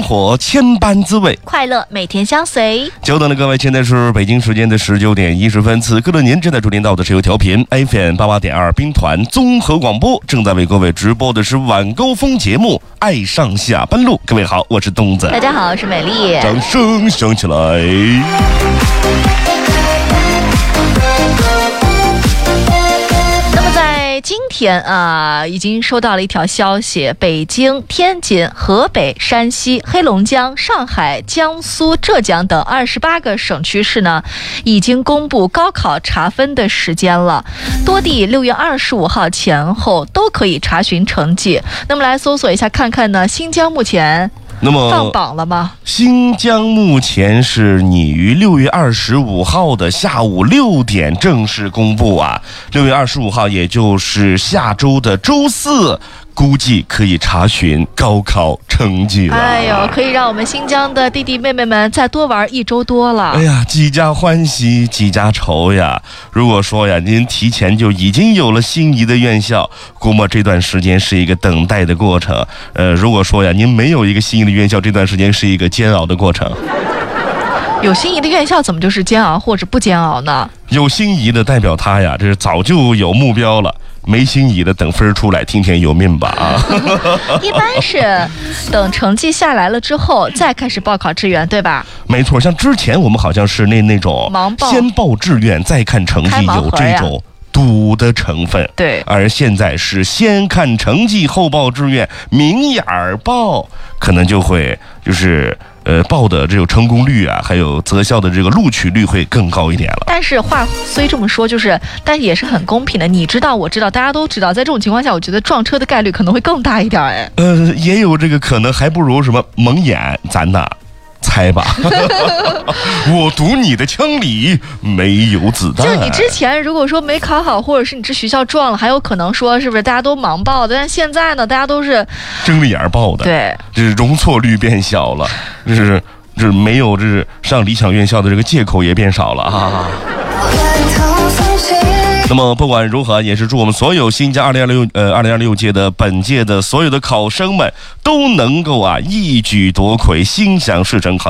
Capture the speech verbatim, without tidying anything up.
活千般滋味， 快乐每天相随。 久等的各位，现在是北京时间的十九点一十分，此刻的您正在收听到的是由调频 F M 八八点二兵团综合广播正在为各位直播的是晚高峰节目《爱上下班路》。各位好，我是东子。 大家好，我是美丽。 掌声响起来。 今天啊，已经收到了一条消息，北京、天津、河北、山西、黑龙江、上海、江苏、浙江等二十八个省区市呢，已经公布高考查分的时间了。多地六月二十五号前后都可以查询成绩。那么来搜索一下看看呢，新疆目前那么放榜了吗？ 新疆目前是拟于六月二十五号的下午六点正式公布啊。六月二十五号，也就是下周的周四，估计可以查询高考成绩了。 哎呦，可以让我们新疆的弟弟妹妹们再多玩一周多了。 哎呀，几家欢喜几家愁呀！如果说呀，您提前就已经有了心仪的院校，估摸这段时间是一个等待的过程。呃，如果说呀，您没有一个心仪的院校，这段时间是一个煎熬的过程。 有心仪的院校怎么就是煎熬或者不煎熬呢？ 有心仪的代表他呀，这是早就有目标了。没心仪的等分出来，听天由命吧啊！ 一般是等成绩下来了之后再开始报考志愿，对吧？ 没错，像之前我们好像是那那种盲报， 先报志愿再看成绩，有这种赌的成分。 对， 而现在是先看成绩后报志愿，明眼儿报，可能就会就是呃报的这种成功率啊，还有择校的这个录取率会更高一点了。 但是话虽这么说，就是但也是很公平的。你知道，我知道，大家都知道，在这种情况下，我觉得撞车的概率可能会更大一点。哎， 呃，也有这个可能，还不如什么蒙眼，咱呐。猜吧，我赌你的枪里没有子弹。 就是你之前如果说没考好，或者是你这学校撞了，还有可能说是不是大家都盲报的？但现在呢，大家都是睁着眼报的， 对， 这是容错率变小了，这是这是没有这是上理想院校的这个借口也变少了啊。那么不管如何，也是祝我们所有新疆二零二六呃二零二六届的本届的所有的考生们都能够啊一举夺魁，心想事成。好。